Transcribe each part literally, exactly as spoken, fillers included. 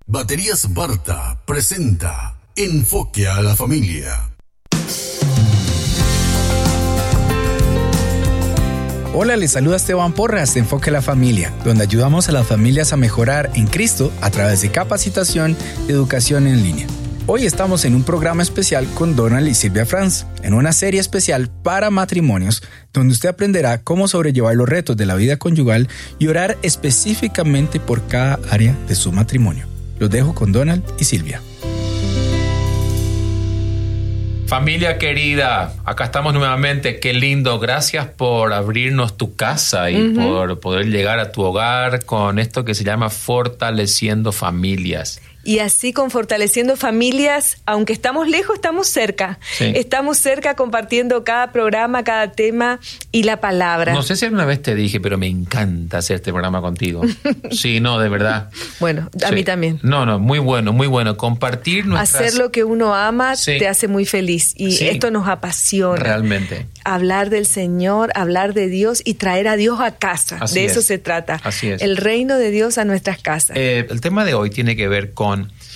Baterías Barta presenta Enfoque a la Familia. Hola, les saluda Esteban Porras de Enfoque a la Familia, donde ayudamos a las familias a mejorar en Cristo a través de capacitación y educación en línea. Hoy estamos en un programa especial con Donald y Silvia Franz, en una serie especial para matrimonios, donde usted aprenderá cómo sobrellevar los retos de la vida conyugal y orar específicamente por cada área de su matrimonio. Los dejo con Donald y Silvia. Familia querida, acá estamos nuevamente. Qué lindo. Gracias por abrirnos tu casa y uh-huh. por poder llegar a tu hogar con esto que se llama Fortaleciendo Familias. Y así con Fortaleciendo Familias, aunque estamos lejos, estamos cerca. Sí. Estamos cerca compartiendo cada programa, cada tema y la palabra. No sé si alguna vez te dije, pero me encanta hacer este programa contigo. Sí, no, de verdad. Bueno, a sí. mí también. No, no, muy bueno, muy bueno. Compartir nuestras... Hacer lo que uno ama sí. te hace muy feliz. Y sí. esto nos apasiona. Realmente. Hablar del Señor, hablar de Dios y traer a Dios a casa. Así de es. Eso se trata. Así es. El reino de Dios a nuestras casas. Eh, el tema de hoy tiene que ver con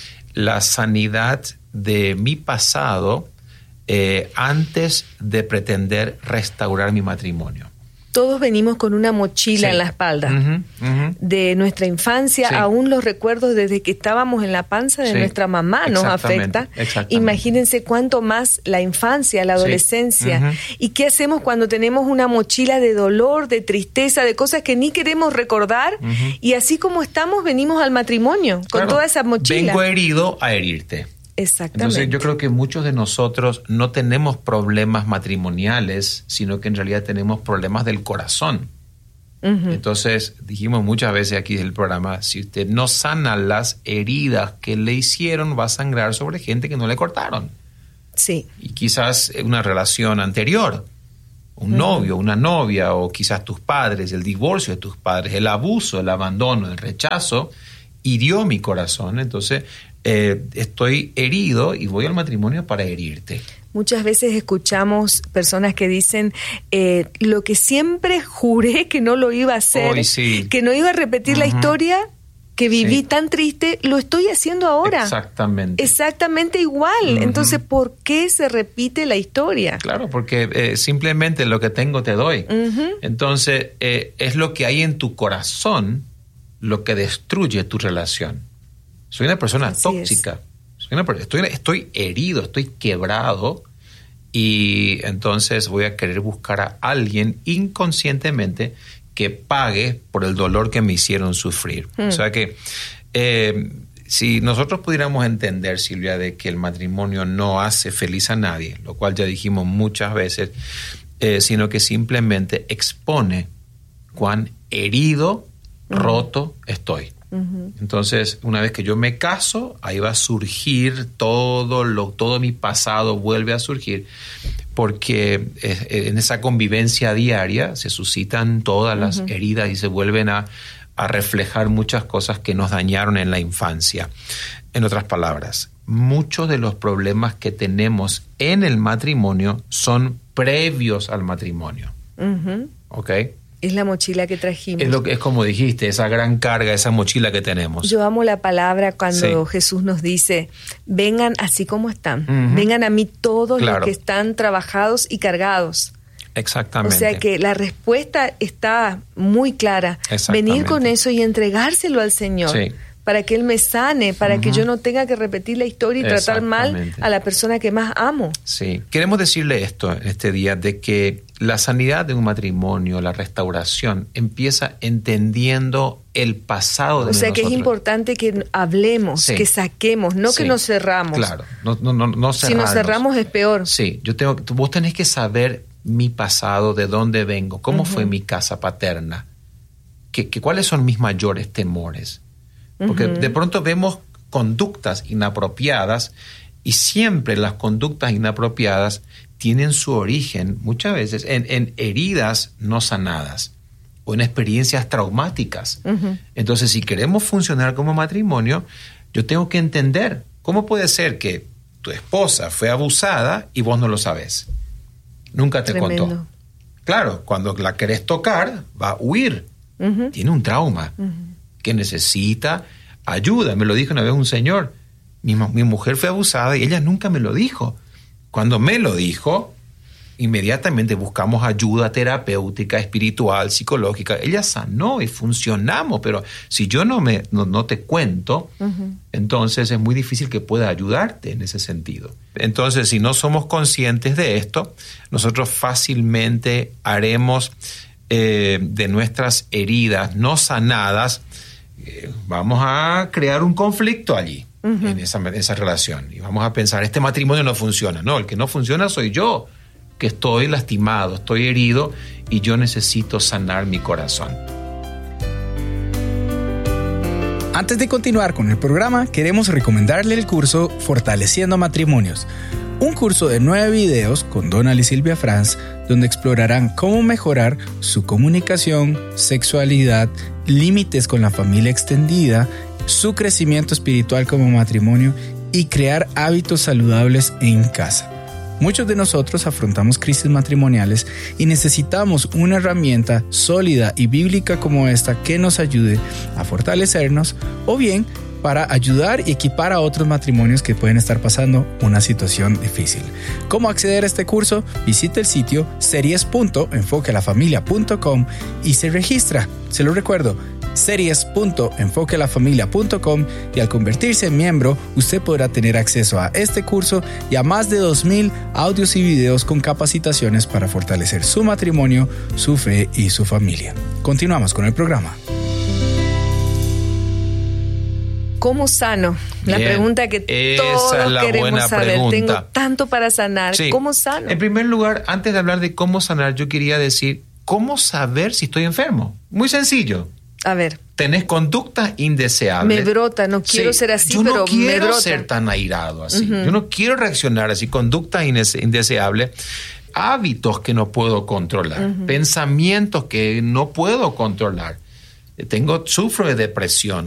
la sanidad de mi pasado eh, antes de pretender restaurar mi matrimonio. Todos venimos con una mochila sí. en la espalda uh-huh, uh-huh. de nuestra infancia, sí. aún los recuerdos desde que estábamos en la panza de sí. nuestra mamá nos afecta. Imagínense cuánto más la infancia, la adolescencia. Sí. Uh-huh. ¿Y qué hacemos cuando tenemos una mochila de dolor, de tristeza, de cosas que ni queremos recordar? Uh-huh. Y así como estamos, venimos al matrimonio con claro. toda esa mochila. Vengo herido a herirte. Exactamente. Entonces yo creo que muchos de nosotros no tenemos problemas matrimoniales, sino que en realidad tenemos problemas del corazón. Uh-huh. Entonces dijimos muchas veces aquí del programa, si usted no sana las heridas que le hicieron, va a sangrar sobre gente que no le cortaron. Sí. Y quizás una relación anterior, un uh-huh. novio, una novia, o quizás tus padres, el divorcio de tus padres, el abuso, el abandono, el rechazo, hirió mi corazón. Entonces Eh, estoy herido y voy al matrimonio para herirte. Muchas veces escuchamos personas que dicen eh, lo que siempre juré que no lo iba a hacer, Hoy, sí. que no iba a repetir uh-huh. la historia que viví sí. tan triste, lo estoy haciendo ahora. Exactamente. Exactamente igual. Uh-huh. Entonces, ¿por qué se repite la historia? Claro, porque eh, simplemente lo que tengo te doy. Uh-huh. Entonces, eh, es lo que hay en tu corazón lo que destruye tu relación. Soy una persona Así tóxica. Soy una, estoy, estoy herido, estoy quebrado y entonces voy a querer buscar a alguien inconscientemente que pague por el dolor que me hicieron sufrir. Hmm. O sea que eh, si nosotros pudiéramos entender, Silvia, de que el matrimonio no hace feliz a nadie, lo cual ya dijimos muchas veces, eh, sino que simplemente expone cuán herido, hmm. roto estoy. Entonces, una vez que yo me caso, ahí va a surgir todo lo, todo mi pasado vuelve a surgir, porque en esa convivencia diaria se suscitan todas las uh-huh. heridas y se vuelven a, a reflejar muchas cosas que nos dañaron en la infancia. En otras palabras, muchos de los problemas que tenemos en el matrimonio son previos al matrimonio. Uh-huh. ¿Ok? Es la mochila que trajimos. Es, lo que, es como dijiste, esa gran carga, esa mochila que tenemos. Yo amo la palabra cuando sí. Jesús nos dice, vengan así como están. Uh-huh. Vengan a mí todos claro. los que están trabajados y cargados. Exactamente. O sea que la respuesta está muy clara. Venir con eso y entregárselo al Señor. Sí. Para que Él me sane, para uh-huh. que yo no tenga que repetir la historia y tratar mal a la persona que más amo. Sí. Queremos decirle esto en este día, de que la sanidad de un matrimonio, la restauración, empieza entendiendo el pasado de nosotros. O sea que es importante que hablemos, sí. que saquemos, no sí. que nos cerramos. Claro, no, no, no, no cerrarnos. Si nos cerramos es peor. Sí, yo tengo, vos tenés que saber mi pasado, de dónde vengo, cómo uh-huh. fue mi casa paterna, que, que, cuáles son mis mayores temores. Porque uh-huh. de pronto vemos conductas inapropiadas y siempre las conductas inapropiadas tienen su origen muchas veces en, en heridas no sanadas o en experiencias traumáticas. Uh-huh. Entonces, si queremos funcionar como matrimonio, yo tengo que entender cómo puede ser que tu esposa fue abusada y vos no lo sabés. Nunca te Tremendo. Contó. Claro, cuando la querés tocar, va a huir. Uh-huh. Tiene un trauma uh-huh. que necesita ayuda. Me lo dijo una vez un señor. Mi, mi mujer fue abusada y ella nunca me lo dijo. Cuando me lo dijo, inmediatamente buscamos ayuda terapéutica, espiritual, psicológica. Ella sanó y funcionamos, pero si yo no, me, no, no te cuento, uh-huh. entonces es muy difícil que pueda ayudarte en ese sentido. Entonces, si no somos conscientes de esto, nosotros fácilmente haremos eh, de nuestras heridas no sanadas, eh, vamos a crear un conflicto allí, uh-huh. en esa, esa relación. Y vamos a pensar, este matrimonio no funciona. No, el que no funciona soy yo, que estoy lastimado, estoy herido y yo necesito sanar mi corazón. Antes de continuar con el programa, queremos recomendarle el curso Fortaleciendo Matrimonios, un curso de nueve videos con Donald y Silvia Franz, donde explorarán cómo mejorar su comunicación, sexualidad, límites con la familia extendida, su crecimiento espiritual como matrimonio y crear hábitos saludables en casa. Muchos de nosotros afrontamos crisis matrimoniales y necesitamos una herramienta sólida y bíblica como esta que nos ayude a fortalecernos o bien para ayudar y equipar a otros matrimonios que pueden estar pasando una situación difícil. ¿Cómo acceder a este curso? Visite el sitio series punto enfoque a la familia punto com y se registra. Se lo recuerdo, series punto enfoque a la familia punto com, y al convertirse en miembro, usted podrá tener acceso a este curso y a más de dos mil audios y videos con capacitaciones para fortalecer su matrimonio, su fe y su familia. Continuamos con el programa. ¿Cómo sano? La Bien, pregunta que todos queremos saber. Pregunta. Tengo tanto para sanar. Sí. ¿Cómo sano? En primer lugar, antes de hablar de cómo sanar, yo quería decir, ¿cómo saber si estoy enfermo? Muy sencillo. A ver. Tenés conducta indeseable. Me brota, no quiero sí, ser así, yo pero no quiero me brota. ser tan airado así. Uh-huh. Yo no quiero reaccionar así. Conducta indeseable. Hábitos que no puedo controlar. Uh-huh. Pensamientos que no puedo controlar. Tengo, sufro de depresión.